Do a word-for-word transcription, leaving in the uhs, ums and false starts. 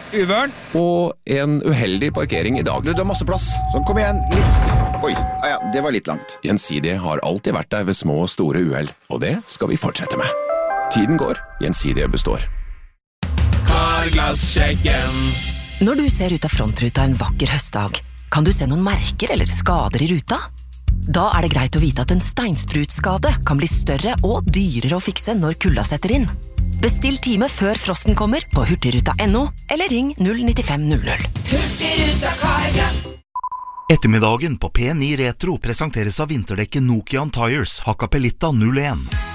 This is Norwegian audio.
uvørn. Og en uheldig parkering i dag. Du, det er masse plass. Sånn, kom igjen. Litt. Oi, ah, ja, det var litt langt. Gjensidige har alltid vært der ved små og store uheld, og det skal vi fortsette med. Tiden går, Gjensidige består. Carglass-sjekken. Når du ser ut av frontruta en vakker høstdag, kan du se noen merker eller skader i ruta? Da er det greit å vite at en steinsprutskade kan bli større og dyrere å fikse når kulda setter inn. Bestill time før frosten kommer på hurtigruta punktum no, eller ring null nine fem null null. Hurtigruta Carglass. Ettermiddagen på P ni Retro presenteres av vinterdekket Nokian Tires Hakkapeliitta null en.